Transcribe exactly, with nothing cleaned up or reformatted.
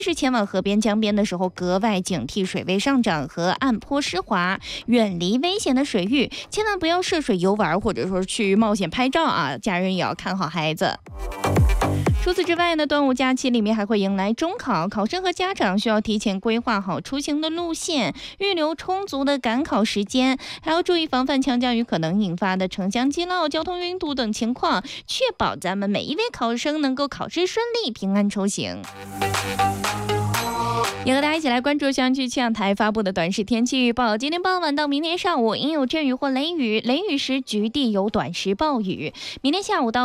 是前往河边、江边的时候，格外警惕水位上涨和岸坡湿滑，远离危险的水域，千万不要涉水游玩，或者说去冒险拍照啊！家人也要看好孩子。除此之外呢，端午假期里面还会迎来中考，考生和家长需要提前规划好出行的路线，预留充足的赶考时间，还要注意防范强降雨可能引发的城乡积涝、交通拥堵等情况，确保咱们每一位考生能够考试顺利、平安出行。也和大家一起来关注气象局气象台发布的短时天气预报。今天傍晚到明天上午，阴有阵雨或雷雨，雷雨时局地有短时暴雨。明天下午到